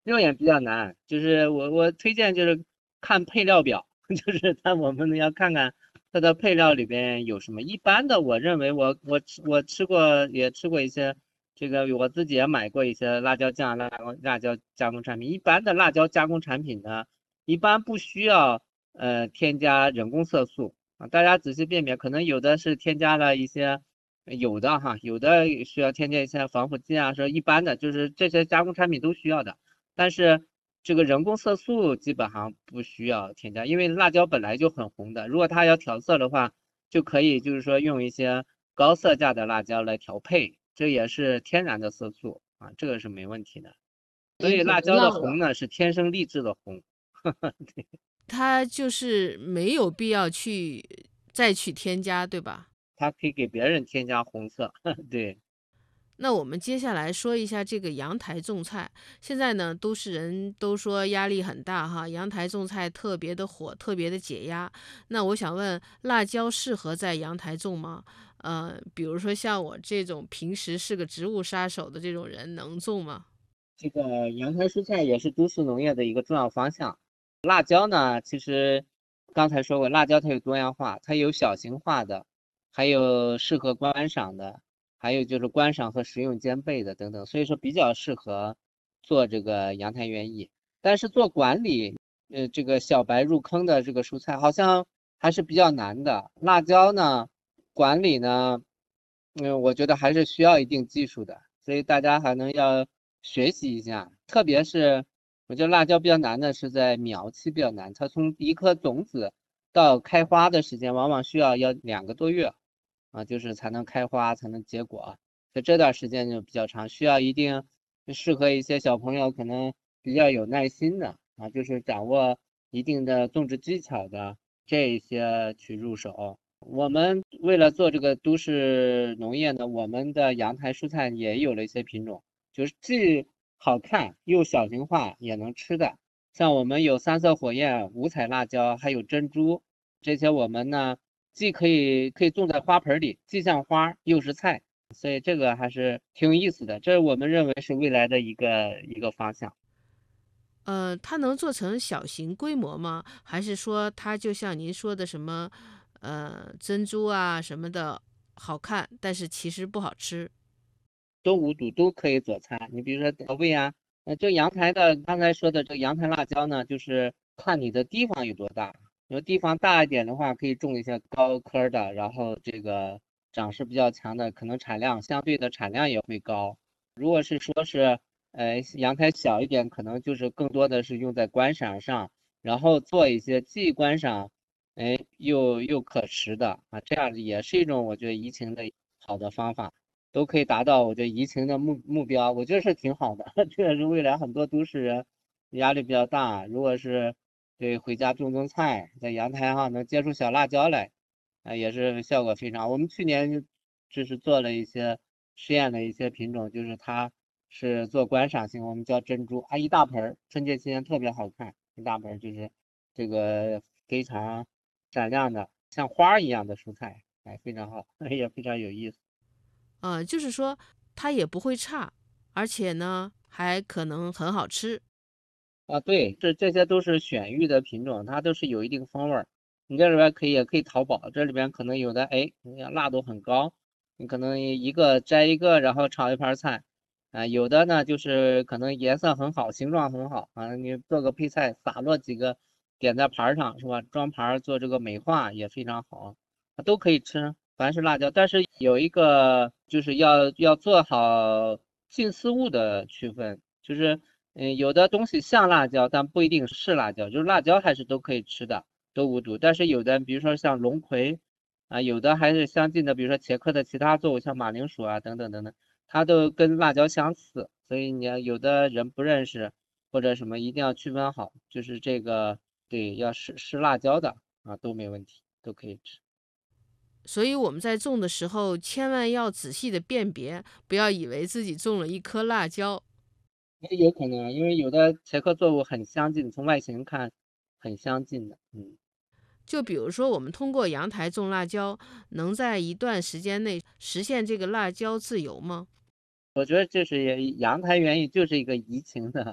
肉眼比较难，就是我推荐就是看配料表，就是我们要看看它的配料里边有什么。一般的，我认为我吃过也吃过一些，这个我自己也买过一些辣椒酱、辣椒加工产品。一般的辣椒加工产品呢，一般不需要添加人工色素啊。大家仔细辨别，可能有的是添加了一些。有的需要添加一些防腐剂啊，说一般的就是这些加工产品都需要的。但是这个人工色素基本上不需要添加，因为辣椒本来就很红的，如果它要调色的话，就可以就是说用一些高色价的辣椒来调配，这也是天然的色素啊，这个是没问题的。所也可以辣椒的能让我红呢是天生丽质的红。 它就是没有必要再去添加，对吧？ 它可以给别人添加红色。对。 那我们接下来说一下这个阳台种菜。现在呢，都市人都说压力很大哈，阳台种菜特别的火，特别的解压。那我想问，辣椒适合在阳台种吗？比如说像我这种平时是个植物杀手的这种人，能种吗？ 这个阳台蔬菜也是都市农业的一个重要方向。辣椒呢，其实刚才说过，辣椒它有多样化，它有小型化的，还有适合观赏的，还有就是观赏和食用兼备的等等，所以说比较适合做这个阳台园艺。但是做管理，这个小白入坑的这个蔬菜好像还是比较难的。辣椒呢，管理呢，我觉得还是需要一定技术的，所以大家还能要学习一下。特别是我觉得辣椒比较难的是在苗期比较难，它从一颗种子到开花的时间往往要2个多月啊，就是才能开花才能结果，所以这段时间就比较长，需要一定适合一些小朋友可能比较有耐心的啊，就是掌握一定的种植技巧的这一些去入手。我们为了做这个都市农业呢，我们的阳台蔬菜也有了一些品种，就是既好看又小型化也能吃的。像我们有三色火焰、五彩辣椒，还有珍珠，这些我们呢既可以种在花盆里，既像花又是菜，所以这个还是挺有意思的。这我们认为是未来的一个方向。 它能做成小型规模吗？还是说它就像您说的什么，珍珠啊什么的好看，但是其实不好吃？ 都无毒，都可以做菜。你比如说调味啊，这阳台的刚才说的这个阳台辣椒呢，就是看你的地方有多大。如果地方大一点的话，可以种一些高科的，然后这个长势比较强的，可能相对的产量也会高。如果是说是阳台小一点，可能就是更多的是用在观赏上，然后做一些既观赏，又可食的啊，这样也是一种我觉得移情的好的方法。都可以达到我觉得疫情的目标，我觉得是挺好的。这也是未来很多都市人压力比较大，如果是对回家种菜，在阳台上能结出小辣椒来，也是效果非常好。我们去年就是做了一些实验的一些品种，就是它是做观赏性，我们叫珍珠啊，一大盆儿，春节期间特别好看，一大盆儿就是这个非常闪亮的像花儿一样的蔬菜，非常好，也非常有意思。 就是说它也不会差，而且呢还可能很好吃。 啊，对，这些都是选育的品种，它都是有一定风味儿。你这里边也可以淘宝，这里边可能有的你看辣度很高，你可能一个摘一个，然后炒一盘菜。有的呢就是可能颜色很好，形状很好啊，你做个配菜，撒落几个，点在盘儿上是吧？装盘儿做这个美化也非常好，都可以吃，凡是辣椒。但是有一个就是要做好近似物的区分，就是。有的东西像辣椒，但不一定是辣椒，就是辣椒还是都可以吃的，都无毒。但是有的，比如说像龙葵啊，有的还是相近的，比如说茄科的其他作物，像马铃薯啊等等等等，它都跟辣椒相似。所以你要有的人不认识或者什么，一定要区分好，就是这个对，要是辣椒的啊都没问题，都可以吃。 所以我们在种的时候，千万要仔细的辨别，不要以为自己种了一颗辣椒。 也有可能，因为有的茄科作物很相近，从外形看很相近的， 就比如说，我们通过阳台种辣椒，能在一段时间内实现这个辣椒自由吗？ 我觉得这是阳台园艺就是一个怡情的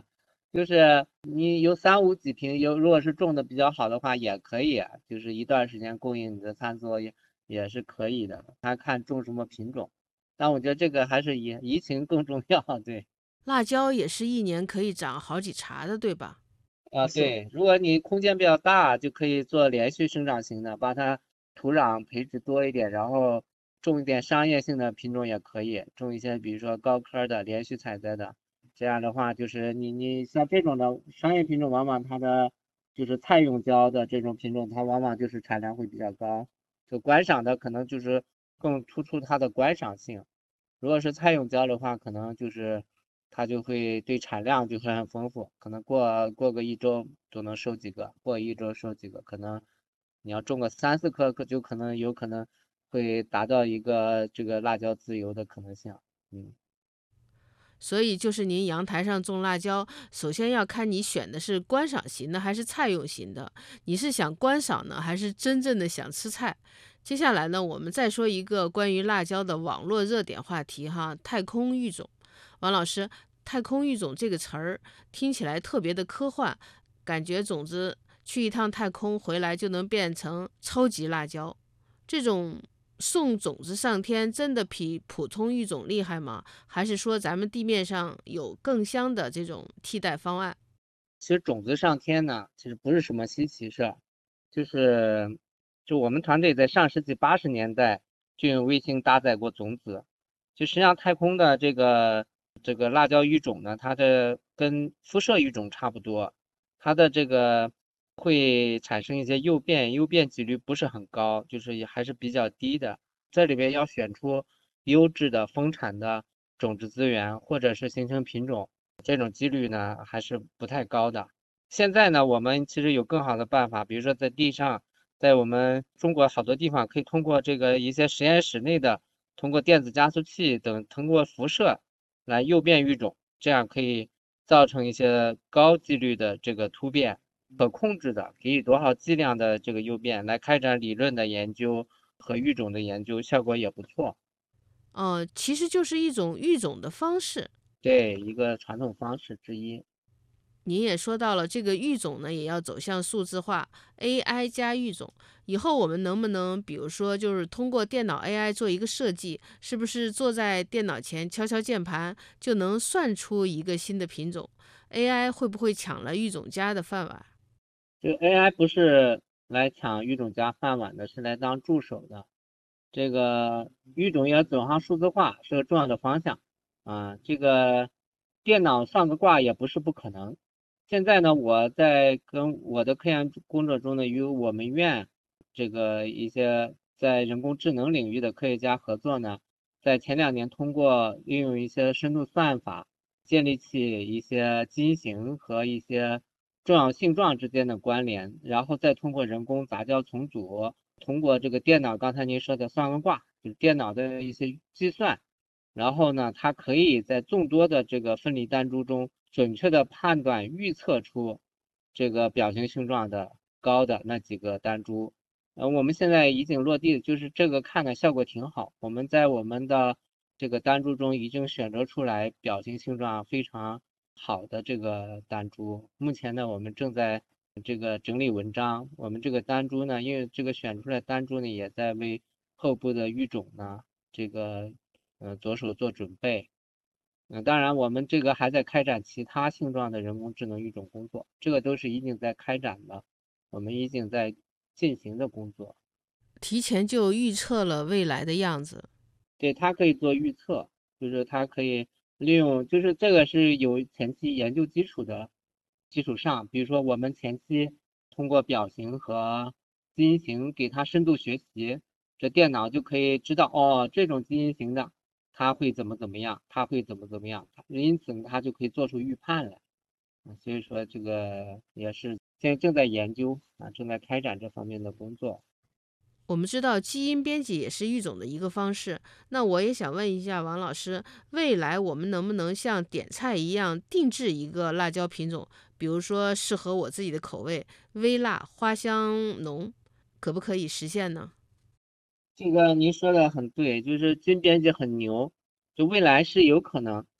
就是你有3、5几瓶，如果是种的比较好的话，也可以，就是一段时间供应你的餐桌也是可以的，还看种什么品种。但我觉得这个还是以疫情更重要，对。 辣椒也是一年可以长好几茬的，对吧？ 对，如果你空间比较大，就可以做连续生长型的，把它土壤培植多一点，然后种一点商业性的品种也可以，种一些比如说高科的连续采摘的，这样的话就是你像这种的商业品种，往往它的就是菜用椒的这种品种，它往往就是产量会比较高，就观赏的可能就是更突出它的观赏性。如果是菜用椒的话，可能就是它就会对产量就会很丰富，可能过个一周就能收几个，过一周收几个，可能你要种个3、4棵，就有可能会达到一个这个辣椒自由的可能性。嗯。 所以就是您阳台上种辣椒，首先要看你选的是观赏型的还是菜用型的，你是想观赏呢，还是真正的想吃菜？接下来呢，我们再说一个关于辣椒的网络热点话题哈，太空育种。王老师，太空育种这个词儿听起来特别的科幻，感觉种子去一趟太空回来就能变成超级辣椒。这种送种子上天真的比普通育种厉害吗？还是说咱们地面上有更香的这种替代方案？ 其实种子上天呢，其实不是什么稀奇事儿，就是就我们团队在上世纪80年代就用卫星搭载过种子。就实际上太空的这个辣椒育种呢，它的跟辐射育种差不多，它的这个会产生一些诱变，诱变几率不是很高，就是也还是比较低的。这里边要选出优质的丰产的种子资源，或者是形成品种。这种几率呢还是不太高的。现在呢，我们其实有更好的办法，比如说在地上，在我们中国好多地方可以通过这个一些实验室内的，通过电子加速器等，通过辐射来诱变育种，这样可以造成一些高几率的这个突变，可控制的，给予多少剂量的这个诱变，来开展理论的研究和育种的研究，效果也不错。 其实就是一种育种的方式。 对，一个传统方式之一。 您也说到了，这个育种呢也要走向数字化，AI 加育种。以后我们能不能，比如说，就是通过电脑 AI 做一个设计，是不是坐在电脑前敲敲键盘就能算出一个新的品种？AI 会不会抢了育种家的饭碗？ 这个 AI 不是来抢育种家饭碗的，是来当助手的。这个育种要走上数字化是个重要的方向这个电脑算个卦也不是不可能。现在呢，我在跟我的科研工作中呢，与我们院这个一些在人工智能领域的科学家合作呢，在前2年通过运用一些深度算法，建立起一些基因型和一些重要性状之间的关联，然后再通过人工杂交重组，通过这个电脑刚才您说的算个卦，就是电脑的一些计算，然后呢，它可以在众多的这个分离单株中准确的判断预测出这个表型性状的高的那几个单株。我们现在已经落地，就是这个看的效果挺好。我们在我们的这个单株中已经选择出来表型性状非常好的这个单株。目前呢，我们正在这个整理文章。我们这个单株呢，因为这个选出来单株呢，也在为后部的育种呢，这个着手做准备。当然我们这个还在开展其他性状的人工智能育种工作，这个都是已经在开展的，我们已经在进行的工作。 提前就预测了未来的样子。 对，它可以做预测，就是它可以利用，就是这个是有前期研究基础的基础上，比如说我们前期通过表型和基因型给它深度学习，这电脑就可以知道哦，这种基因型的它会怎么样，它会怎么样，因此它就可以做出预判来。所以说这个也是现在正在研究正在开展这方面的工作。 我们知道基因编辑也是育种的一个方式，那我也想问一下王老师，未来我们能不能像点菜一样定制一个辣椒品种，比如说适合我自己的口味，微辣、花香浓，可不可以实现呢？ 这个您说的很对，就是基因编辑很牛，就未来是有可能。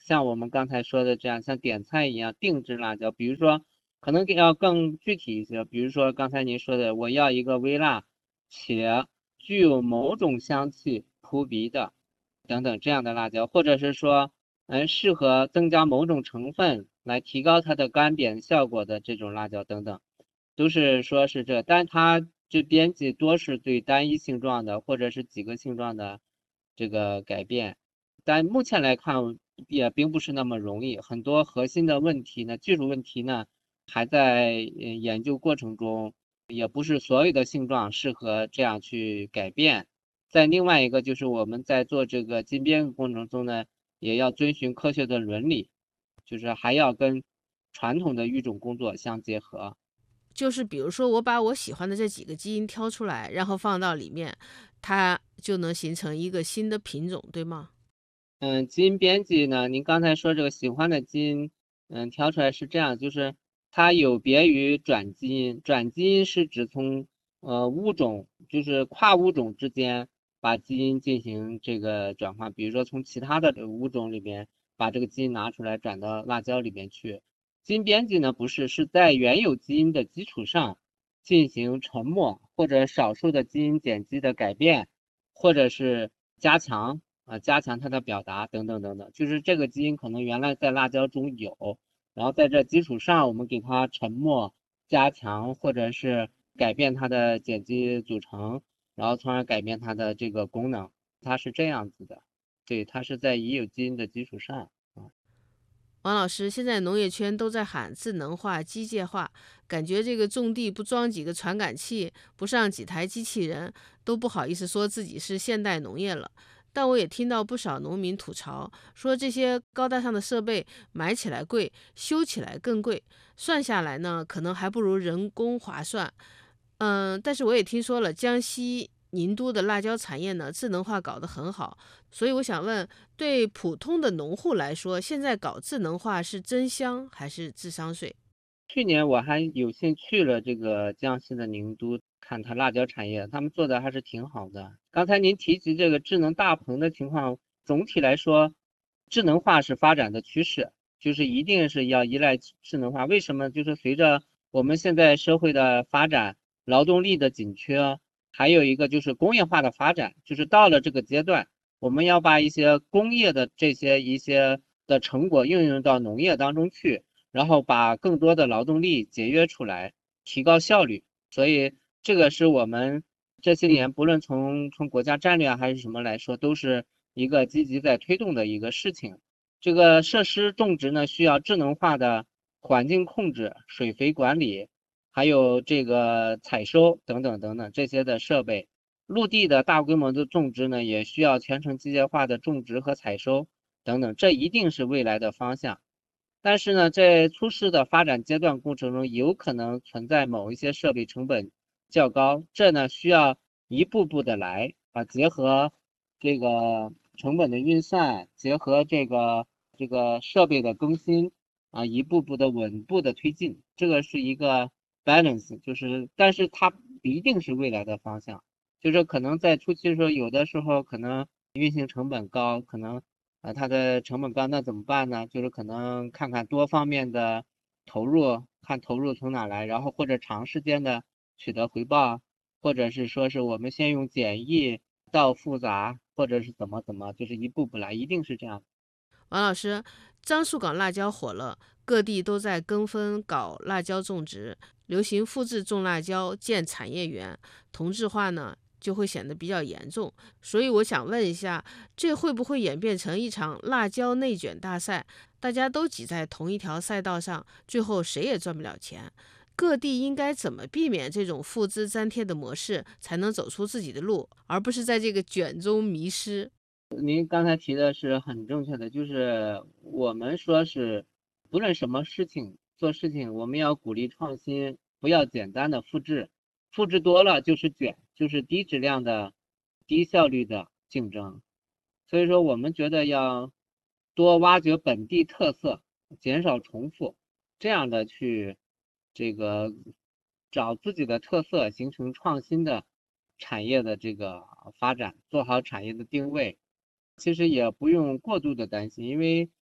像我们刚才说的这样，像点菜一样定制辣椒，比如说可能要更具体一些，比如说刚才您说的，我要一个微辣且具有某种香气扑鼻的等等这样的辣椒，或者是说适合增加某种成分来提高它的干煸效果的这种辣椒等等，都是说是这，但它这编辑多是对单一性状的或者是几个性状的这个改变，但目前来看也并不是那么容易，很多核心的问题呢，技术问题呢还在研究过程中，也不是所有的性状适合这样去改变。再另外一个就是我们在做这个金编过程中呢，也要遵循科学的伦理，就是还要跟传统的育种工作相结合。 就是比如说我把我喜欢的这几个基因挑出来，然后放到里面，它就能形成一个新的品种，对吗？ 基因编辑呢，您刚才说这个喜欢的基因，挑出来是这样，就是它有别于转基因，转基因是指从物种，就是跨物种之间把基因进行这个转换，比如说从其他的物种里边把这个基因拿出来转到辣椒里边去。基因编辑呢不是，是在原有基因的基础上进行沉默或者少数的基因碱基的改变，或者是加强。加强它的表达等等等等，就是这个基因可能原来在辣椒中有，然后在这基础上我们给它沉默、加强或者是改变它的碱基组成，然后从而改变它的这个功能，它是这样子的。对，它是在已有基因的基础上。 王老师，现在农业圈都在喊智能化、机械化，感觉这个种地不装几个传感器，不上几台机器人，都不好意思说自己是现代农业了。但我也听到不少农民吐槽，说这些高大上的设备买起来贵，修起来更贵，算下来呢，可能还不如人工划算。但是我也听说了，江西宁都的辣椒产业呢，智能化搞得很好，所以我想问，对普通的农户来说，现在搞智能化是真香还是智商税？ 去年我还有幸去了这个江西的宁都，看它辣椒产业，他们做的还是挺好的。刚才您提及这个智能大棚的情况，总体来说，智能化是发展的趋势，就是一定是要依赖智能化。为什么？就是随着我们现在社会的发展，劳动力的紧缺，还有一个就是工业化的发展，就是到了这个阶段，我们要把一些工业的这些一些的成果应用到农业当中去。然后把更多的劳动力节约出来，提高效率。所以这个是我们这些年不论从国家战略还是什么来说，都是一个积极在推动的一个事情。这个设施种植呢，需要智能化的环境控制、水肥管理，还有这个采收等等等等这些的设备。陆地的大规模的种植呢，也需要全程机械化的种植和采收等等，这一定是未来的方向。但是呢，在初始的发展阶段过程中，有可能存在某一些设备成本较高，这呢需要一步步的来结合这个成本的运算，结合这个设备的更新一步步的稳步的推进，这个是一个 balance，就是但是它不一定是未来的方向，就是可能在初期的时候，有的时候可能运行成本高，可能它的成本高，那怎么办呢？就是可能看看多方面的投入，看投入从哪来，然后或者长时间的取得回报，或者是说是我们先用简易到复杂，或者是怎么，就是一步步来，一定是这样。 王老师，樟树港辣椒火了，各地都在跟风搞辣椒种植，流行复制种辣椒建产业园，同质化呢就会显得比较严重。所以我想问一下，这会不会演变成一场辣椒内卷大赛？大家都挤在同一条赛道上，最后谁也赚不了钱。各地应该怎么避免这种复制粘贴的模式，才能走出自己的路，而不是在这个卷中迷失？ 您刚才提的是很正确的，就是我们说是不论什么事情做事情，我们要鼓励创新，不要简单的复制，复制多了就是卷，就是低质量的、低效率的竞争。所以说，我们觉得要多挖掘本地特色，减少重复，这样的去这个找自己的特色，形成创新的产业的这个发展，做好产业的定位。其实也不用过度的担心，因为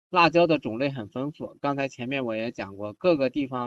辣椒的种类很丰富，刚才前面我也讲过，各个地方